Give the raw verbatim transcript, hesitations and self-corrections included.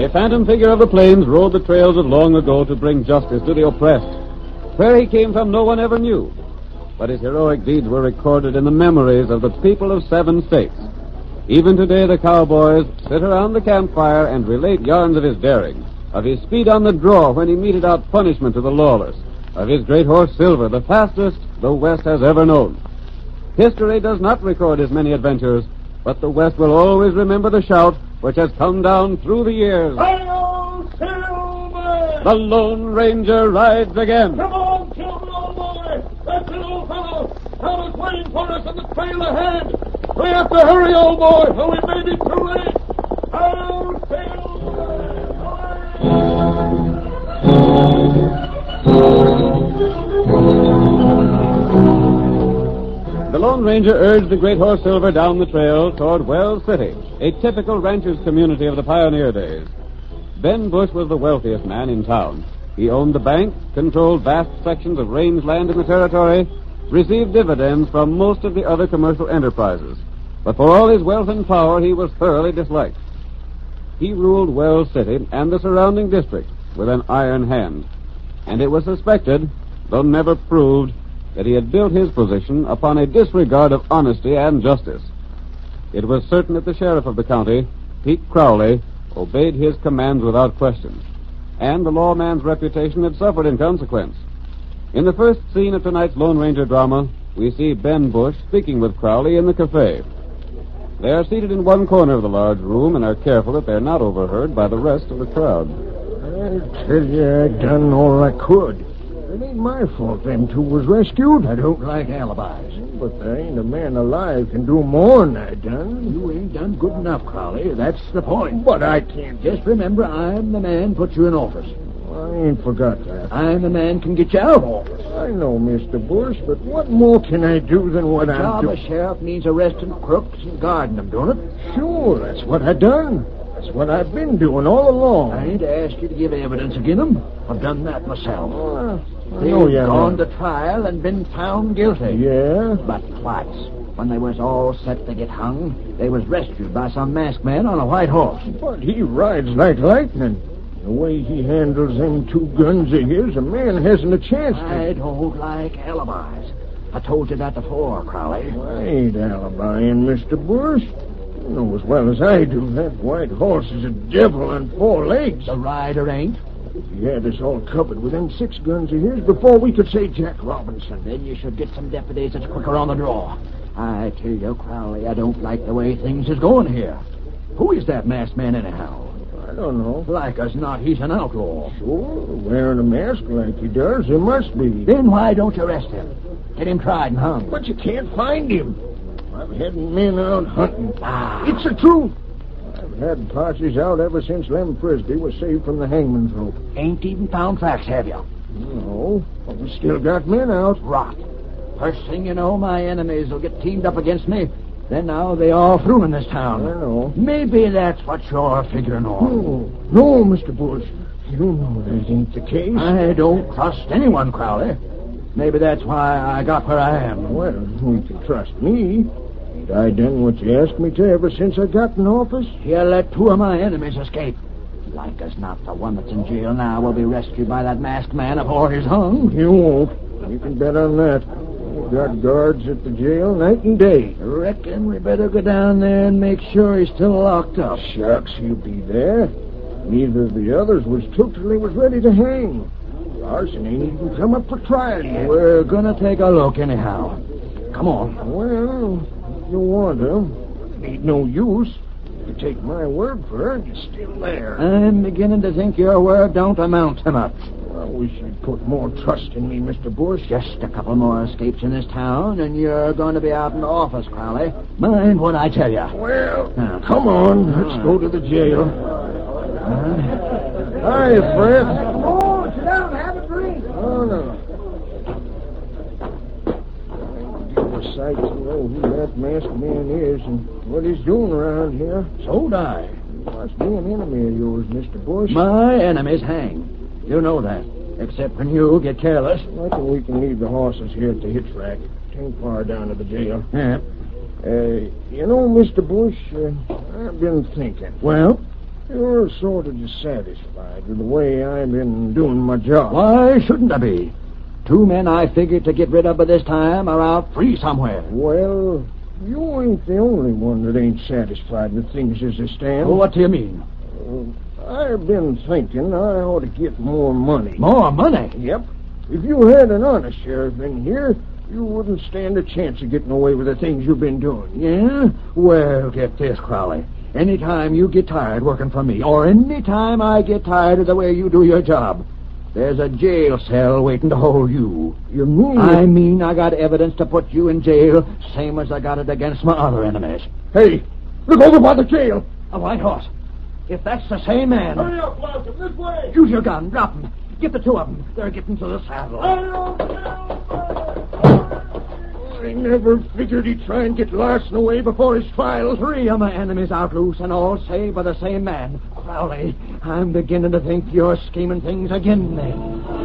The phantom figure of the plains rode the trails of long ago to bring justice to the oppressed. Where he came from, no one ever knew. But his heroic deeds were recorded in the memories of the people of seven states. Even today, the cowboys sit around the campfire and relate yarns of his daring, of his speed on the draw when he meted out punishment to the lawless, of his great horse Silver, the fastest the West has ever known. History does not record his many adventures, but the West will always remember the shout which has come down through the years. Hi-yo, Silver! The Lone Ranger rides again. Come on, Silver, old boy! That's it, old fellow! Town is waiting for us on the trail ahead! We have to hurry, old boy, or we may be too late! Hi-yo, Silver! The Lone Ranger urged the great horse Silver down the trail toward Wells City, a typical rancher's community of the pioneer days. Ben Bush was the wealthiest man in town. He owned the bank, controlled vast sections of rangeland in the territory, received dividends from most of the other commercial enterprises. But for all his wealth and power, he was thoroughly disliked. He ruled Wells City and the surrounding district with an iron hand, and it was suspected, though never proved, that he had built his position upon a disregard of honesty and justice. It was certain that the sheriff of the county, Pete Crowley, obeyed his commands without question, and the lawman's reputation had suffered in consequence. In the first scene of tonight's Lone Ranger drama, we see Ben Bush speaking with Crowley in the cafe. They are seated in one corner of the large room and are careful that they're not overheard by the rest of the crowd. I tell you, I done all I could. It ain't my fault them two was rescued. I don't like alibis. But there ain't a man alive can do more than I done. You ain't done good enough, Crowley. That's the point. But I can't. Just remember, I'm the man put you in office. I ain't forgot that. I'm the man can get you out of office. I know, Mister Bush, but what more can I do than what The I'm job doing? of sheriff means arresting crooks and guarding them, don't it? Sure, that's what I done. That's what I've been doing all along. I ain't asked you to give evidence against them. I've done that myself. Uh, I They've know you gone have. to trial and been found guilty. Yeah? But twice, when they was all set to get hung, they was rescued by some masked man on a white horse. But he rides like lightning. The way he handles them two guns of his, a man hasn't a chance to... I don't like alibis. I told you that before, Crowley. I ain't alibying, Mister Bush. You know as well as I do that white horse is a devil on four legs. The rider ain't. He had us all covered with them six guns of his before we could say Jack Robinson. Then you should get some deputies that's quicker on the draw. I tell you, Crowley, I don't like the way things is going here. Who is that masked man, anyhow? I don't know. Like as not, he's an outlaw. Sure, wearing a mask like he does, he must be. Then why don't you arrest him? Get him tried and hung. But you can't find him. I've had men out hunting. Ah. It's the truth. I've had posses out ever since Lem Frisbee was saved from the hangman's rope. Ain't even found tracks, have you? No, but we still got men out. Rot. First thing you know, my enemies will get teamed up against me. Then now they all through in this town. I know. Maybe that's what you're figuring on. No, no, Mister Bush. You know that ain't the case. I don't trust anyone, Crowley. Maybe that's why I got where I am. Well, you can trust me. Ain't I done what you asked me to ever since I got in office? You let two of my enemies escape. Like as not, the one that's in jail now will be rescued by that masked man before he's hung. You won't. You can bet on that. We've got guards at the jail night and day. Reckon we better go down there and make sure he's still locked up. Shucks, he'll be there. Neither of the others was took till he was ready to hang. Larson ain't even come up for trial yet. We're gonna take a look anyhow. Come on. Well, if you want to. It ain't no use. You take my word for it, you're still there. I'm beginning to think your word don't amount to much. I wish you'd put more trust in me, Mister Bush. Just a couple more escapes in this town, and you're going to be out in the office, Crowley. Mind what I tell you. Well, Now, come on. Let's go to the jail. Uh, Hi, Fred. Come on, sit down and have a drink. Oh, no. Give a sight to know who that masked man is and what he's doing around here. so'd I. He must be an enemy of yours, Mister Bush. My enemies hang. You know that. Except when you get careless. I reckon we can leave the horses here at the hitch rack. It ain't far down to the jail. Yeah. Uh, you know, Mister Bush, uh, I've been thinking. Well? You're sort of dissatisfied with the way I've been doing my job. Why shouldn't I be? Two men I figured to get rid of by this time are out free somewhere. Well, you ain't the only one that ain't satisfied with things as they stand. Well, what do you mean? Uh, I've been thinking I ought to get more money. More money? Yep. If you had an honest sheriff in here, you wouldn't stand a chance of getting away with the things you've been doing. Yeah? Well, get this, Crowley. Anytime you get tired working for me, or any time I get tired of the way you do your job, there's a jail cell waiting to hold you. You mean... I mean I got evidence to put you in jail, same as I got it against my other enemies. Hey, look over by the jail. A white horse. If that's the same man... Hurry up, Blossom, this way! Use your gun. Drop him. Get the two of them. They're getting to the saddle. Hurry up, I never figured he'd try and get Larson away before his trial. Three of my enemies out loose, and all saved by the same man. Crowley, I'm beginning to think you're scheming things again, then.